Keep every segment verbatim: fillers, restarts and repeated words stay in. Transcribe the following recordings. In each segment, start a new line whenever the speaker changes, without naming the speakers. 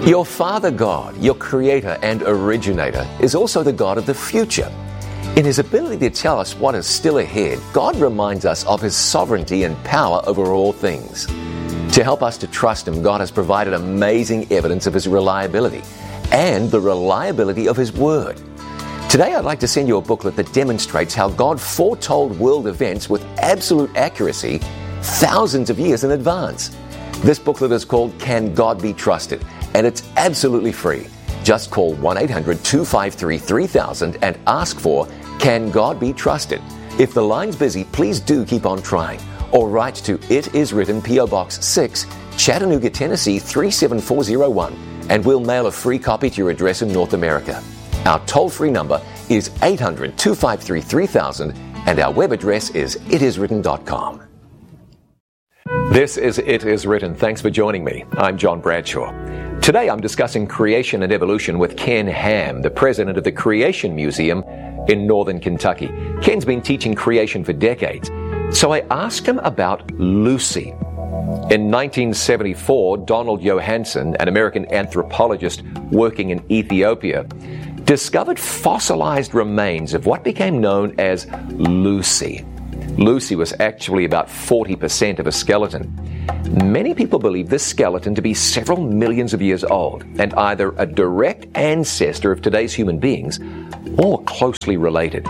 Your Father God, your Creator and Originator, is also the God of the future. In His ability to tell us what is still ahead, God reminds us of His sovereignty and power over all things. To help us to trust Him, God has provided amazing evidence of His reliability and the reliability of His Word. Today I'd like to send you a booklet that demonstrates how God foretold world events with absolute accuracy thousands of years in advance. This booklet is called Can God Be Trusted? And it's absolutely free. Just call one eight hundred two five three three thousand and ask for Can God Be Trusted? If the line's busy, please do keep on trying. Or write to It Is Written, P O Box six, Chattanooga, Tennessee three seven four zero one, and we'll mail a free copy to your address in North America. Our toll-free number is eight hundred two five three three thousand, and our web address is it is written dot com. This is It Is Written. Thanks for joining me. I'm John Bradshaw. Today I'm discussing creation and evolution with Ken Ham, the president of the Creation Museum in northern Kentucky. Ken's been teaching creation for decades, so I asked him about Lucy. In nineteen seventy-four, Donald Johanson, an American anthropologist working in Ethiopia, discovered fossilized remains of what became known as Lucy. Lucy was actually about forty percent of a skeleton. Many people believe this skeleton to be several millions of years old and either a direct ancestor of today's human beings or closely related.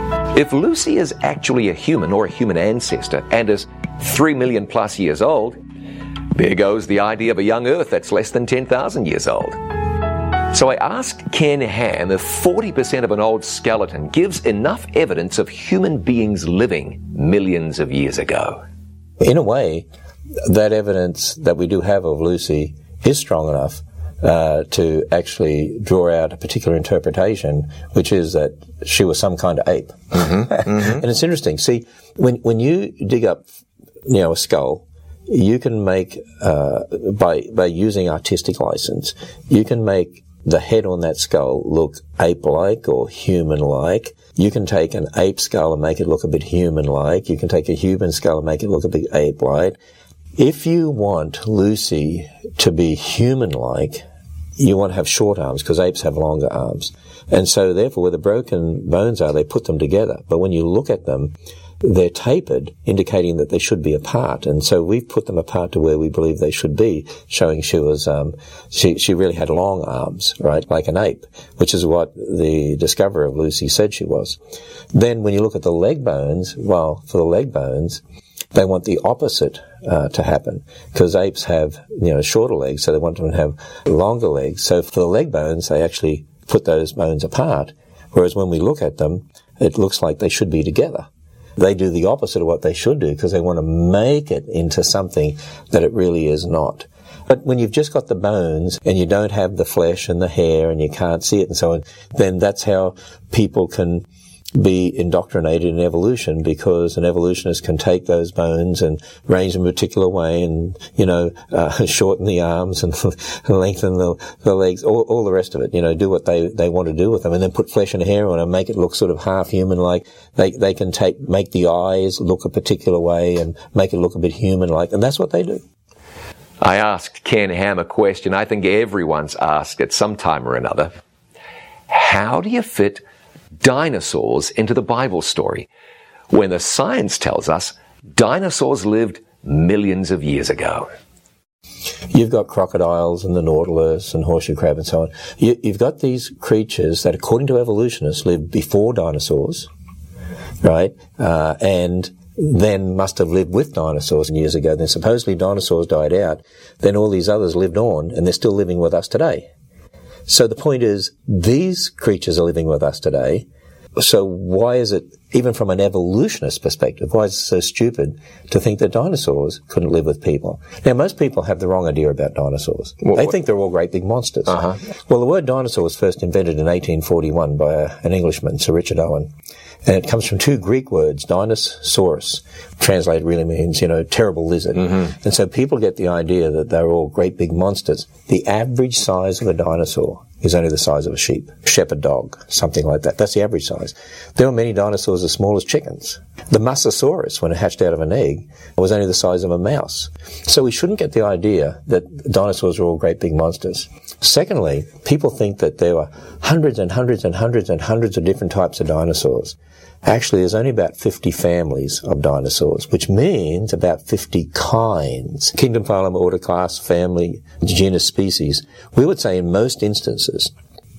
If Lucy is actually a human or a human ancestor and is three million plus years old, there goes the idea of a young Earth that's less than ten thousand years old. So I asked Ken Ham if forty percent of an old skeleton gives enough evidence of human beings living millions of years ago.
In a way, that evidence that we do have of Lucy is strong enough uh, to actually draw out a particular interpretation, which is that she was some kind of ape. Mm-hmm, mm-hmm. And it's interesting. See, when when you dig up, you know, a skull, you can make uh, by by using artistic license, you can make the head on that skull look ape-like or human-like. You can take an ape skull and make it look a bit human-like. You can take a human skull and make it look a bit ape-like. If you want Lucy to be human-like, you want to have short arms, because apes have longer arms. And so, therefore, where the broken bones are, they put them together. But when you look at them, they're tapered, indicating that they should be apart. And so we've put them apart to where we believe they should be, showing she was, um, she, she really had long arms, right, like an ape, which is what the discoverer of Lucy said she was. Then when you look at the leg bones, well, for the leg bones, they want the opposite uh, to happen, because apes have, you know, shorter legs, so they want them to have longer legs. So for the leg bones, they actually put those bones apart, whereas when we look at them, it looks like they should be together. They do the opposite of what they should do because they want to make it into something that it really is not. But when you've just got the bones and you don't have the flesh and the hair and you can't see it and so on, then that's how people can be indoctrinated in evolution, because an evolutionist can take those bones and arrange them in a particular way and, you know, uh, shorten the arms and lengthen the, the legs, all, all the rest of it, you know, do what they, they want to do with them, and then put flesh and hair on and make it look sort of half human-like. They, they can take, make the eyes look a particular way and make it look a bit human-like, and that's what they do.
I asked Ken Ham a question I think everyone's asked at some time or another. How do you fit dinosaurs into the Bible story when the science tells us dinosaurs lived millions of years ago?
You've got crocodiles and the nautilus and horseshoe crab and so on. You, you've got these creatures that, according to evolutionists, lived before dinosaurs, right? Uh, and then must have lived with dinosaurs years ago. Then supposedly dinosaurs died out. Then all these others lived on, and they're still living with us today. So the point is, these creatures are living with us today. So why is it, even from an evolutionist perspective, why is it so stupid to think that dinosaurs couldn't live with people? Now, most people have the wrong idea about dinosaurs. Well, they think they're all great big monsters. Uh-huh. Well, the word dinosaur was first invented in eighteen forty-one by a, an Englishman, Sir Richard Owen. And it comes from two Greek words, Dinosaurus. Translated really means, you know, terrible lizard. Mm-hmm. And so people get the idea that they're all great big monsters. The average size of a dinosaur is only the size of a sheep, shepherd dog, something like that. That's the average size. There were many dinosaurs as small as chickens. The Mosasaurus, when it hatched out of an egg, was only the size of a mouse. So we shouldn't get the idea that dinosaurs are all great big monsters. Secondly, people think that there were hundreds and hundreds and hundreds and hundreds of different types of dinosaurs. Actually, there's only about fifty families of dinosaurs, which means about fifty kinds. Kingdom, phylum, order, class, family, genus, species. We would say in most instances,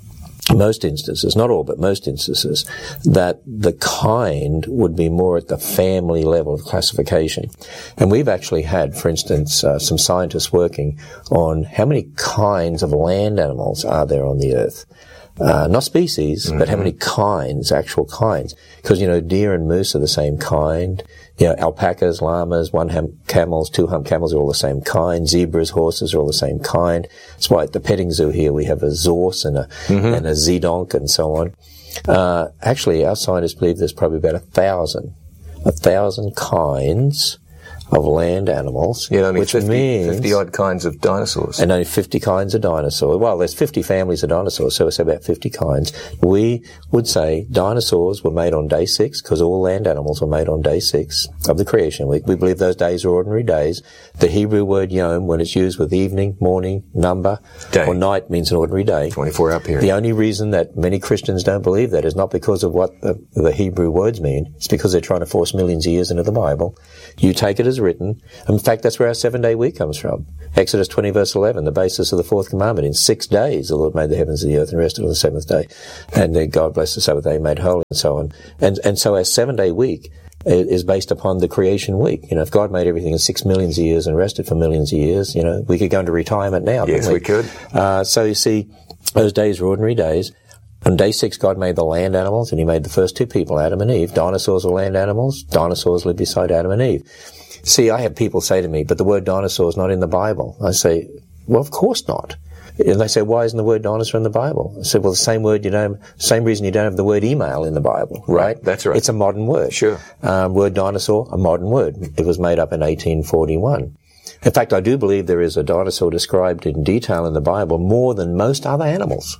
most instances, not all, but most instances, that the kind would be more at the family level of classification. And we've actually had, for instance, uh, some scientists working on how many kinds of land animals are there on the earth. Uh, not species, mm-hmm. but how many kinds, actual kinds. Because, you know, deer and moose are the same kind. You know, alpacas, llamas, one-hump camels, two-hump camels are all the same kind. Zebras, horses are all the same kind. That's why at the petting zoo here we have a zorse and a, mm-hmm. and a zedonk and so on. Uh, actually, our scientists believe there's probably about a thousand, a thousand kinds of land animals,
yeah, only
which
fifty,
means
fifty odd kinds of dinosaurs.
And only fifty kinds of dinosaurs. Well, there's fifty families of dinosaurs, so it's about fifty kinds. We would say dinosaurs were made on day six, because all land animals were made on day six of the creation week. We believe those days are ordinary days. The Hebrew word yom, when it's used with evening, morning, number, day, or night, means an ordinary day.
twenty-four hour period.
The only reason that many Christians don't believe that is not because of what the, the Hebrew words mean. It's because they're trying to force millions of years into the Bible. You take it as written. In fact, that's where our seven-day week comes from. Exodus twenty, verse eleven, the basis of the fourth commandment. In six days the Lord made the heavens and the earth and rested on the seventh day. And then God blessed the Sabbath day, made holy, and so on. And, and so our seven-day week is based upon the creation week. You know, if God made everything in six millions of years and rested for millions of years, you know, we could go into retirement now.
Yes, we? we could.
Uh, so you see, those days are ordinary days. On day six, God made the land animals, and he made the first two people, Adam and Eve. Dinosaurs are land animals. Dinosaurs lived beside Adam and Eve. See, I have people say to me, but the word dinosaur is not in the Bible. I say, well, of course not. And they say, why isn't the word dinosaur in the Bible? I said, well, the same word you don't, same reason you don't have the word email in the Bible, right?
Right, that's right.
It's a modern word.
Sure.
Um, word dinosaur, a modern word. It was made up in eighteen forty-one. In fact, I do believe there is a dinosaur described in detail in the Bible more than most other animals.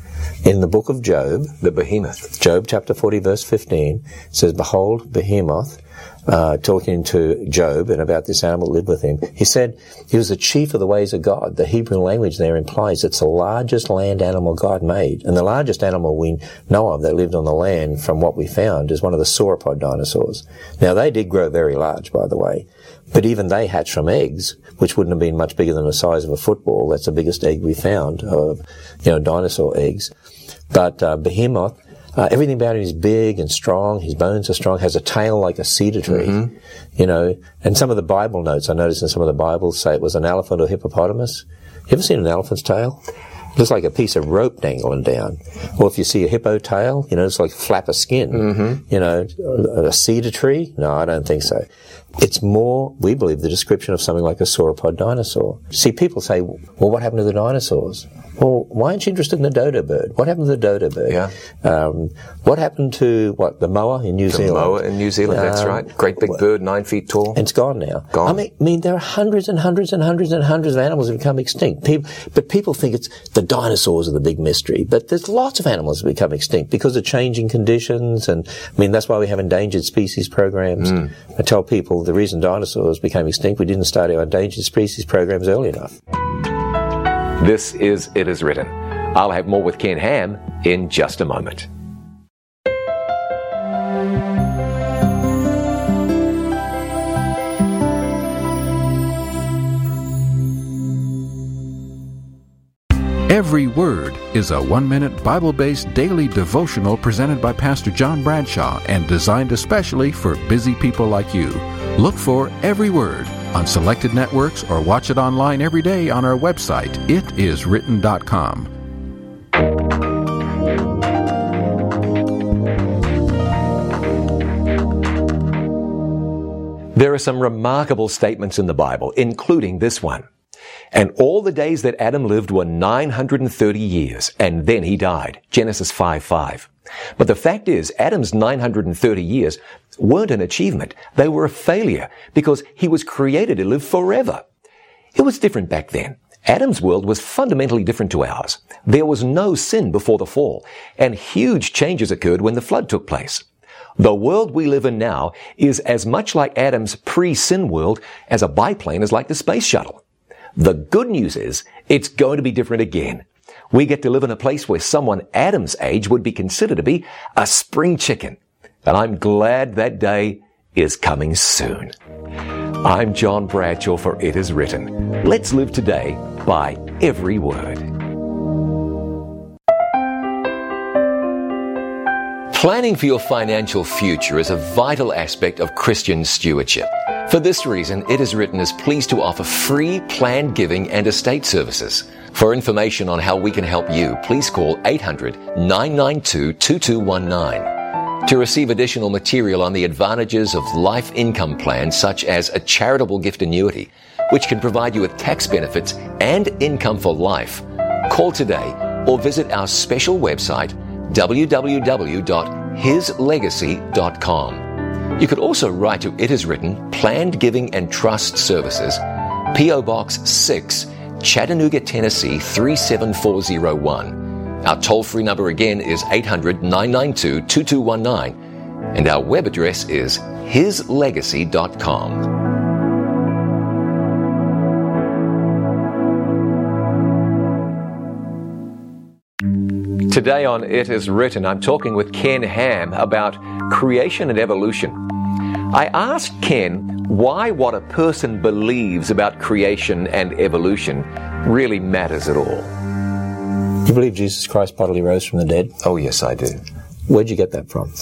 In the book of Job,
the behemoth,
Job chapter forty, verse fifteen, says, behold, behemoth, uh, talking to Job and about this animal that lived with him. He said he was the chief of the ways of God. The Hebrew language there implies it's the largest land animal God made. And the largest animal we know of that lived on the land, from what we found, is one of the sauropod dinosaurs. Now, they did grow very large, by the way. But even they hatched from eggs, which wouldn't have been much bigger than the size of a football. That's the biggest egg we found of, you know, dinosaur eggs. But uh, behemoth, uh, everything about him is big and strong. His bones are strong. Has a tail like a cedar tree, mm-hmm. you know. And some of the Bible notes, I noticed in some of the Bibles, say it was an elephant or hippopotamus. You ever seen an elephant's tail? It looks like a piece of rope dangling down. Or if you see a hippo tail, you know, it's like a flap of skin. Mm-hmm. You know, a cedar tree? No, I don't think so. It's more, we believe, the description of something like a sauropod dinosaur. See, people say, well, what happened to the dinosaurs? Well, why aren't you interested in the dodo bird? What happened to the dodo bird?
Yeah.
Um, what happened to, what, the moa in New
the
Zealand?
The moa in New Zealand, that's um, right. Great big bird, nine feet tall.
And it's gone now.
Gone.
I mean, I mean, there are hundreds and hundreds and hundreds and hundreds of animals that have become extinct. People, but people think it's the dinosaurs are the big mystery. But there's lots of animals that become extinct because of changing conditions. And, I mean, that's why we have endangered species programs. Mm. I tell people the reason dinosaurs became extinct, we didn't start our endangered species programs early enough.
This is It Is Written. I'll have more with Ken Ham in just a moment.
Every Word is a one-minute Bible-based daily devotional presented by Pastor John Bradshaw and designed especially for busy people like you. Look for Every Word on selected networks or watch it online every day on our website, it is written dot com.
There are some remarkable statements in the Bible, including this one. And all the days that Adam lived were nine hundred thirty years, and then he died. Genesis five five. But the fact is, Adam's nine hundred thirty years weren't an achievement. They were a failure, because he was created to live forever. It was different back then. Adam's world was fundamentally different to ours. There was no sin before the fall, and huge changes occurred when the flood took place. The world we live in now is as much like Adam's pre-sin world as a biplane is like the space shuttle. The good news is, it's going to be different again. We get to live in a place where someone Adam's age would be considered to be a spring chicken. And I'm glad that day is coming soon. I'm John Bradshaw for It Is Written. Let's live today by every word. Planning for your financial future is a vital aspect of Christian stewardship. For this reason, It Is Written is pleased to offer free planned giving and estate services. For information on how we can help you, please call eight hundred, nine nine two, two two one nine. To receive additional material on the advantages of life income plans such as a charitable gift annuity, which can provide you with tax benefits and income for life, call today or visit our special website, w w w dot his legacy dot com. You could also write to It Is Written, Planned Giving and Trust Services, P O Box six, Chattanooga, Tennessee three seven four zero one. Our toll-free number again is eight hundred, nine nine two, two two one nine, and our web address is his legacy dot com. Today on It Is Written, I'm talking with Ken Ham about creation and evolution. I asked Ken why what a person believes about creation and evolution really matters at all.
You believe Jesus Christ bodily rose from the dead?
Oh, yes, I do.
Where'd you get that from?